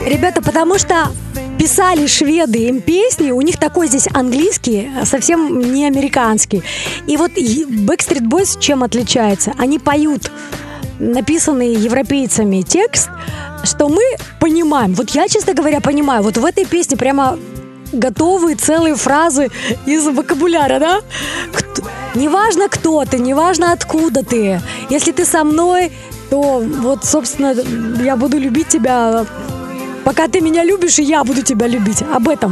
Ребята, потому что писали шведы им песни, у них такой здесь английский, совсем не американский. И вот Backstreet Boys чем отличается? Они поют написанный европейцами текст, что мы понимаем. Вот я, честно говоря, понимаю. Вот в этой песне прямо готовые целые фразы из вокабуляра, да? Неважно, кто ты, неважно, откуда ты. Если ты со мной, то вот, собственно, я буду любить тебя, пока ты меня любишь, и я буду тебя любить. Об этом.